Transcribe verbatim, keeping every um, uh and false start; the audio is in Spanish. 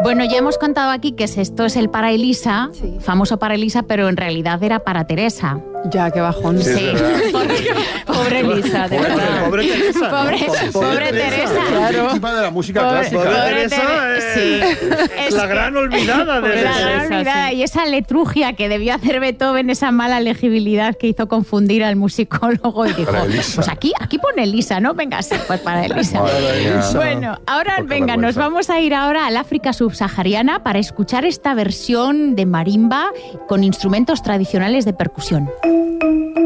Bueno, ya hemos contado aquí que esto es el para Elisa, sí. famoso para Elisa, pero en realidad era para Teresa. Ya, qué bajón. Sí, sí. Pobre, pobre Elisa, de pobre, verdad. Pobre Teresa. Pobre, ¿no? pobre, pobre Teresa. Claro. Encima de la música pobre, clásica. Pobre Teresa Tere- es, sí. es la gran olvidada de La gran olvidada. sí. Y esa letrugia que debió hacer Beethoven, esa mala legibilidad que hizo confundir al musicólogo y dijo, pues aquí, aquí pone Elisa, ¿no? Venga, sí, pues para Elisa. Elisa. Bueno, ahora venga, nos vamos a ir ahora al África subsahariana para escuchar esta versión de marimba con instrumentos tradicionales de percusión.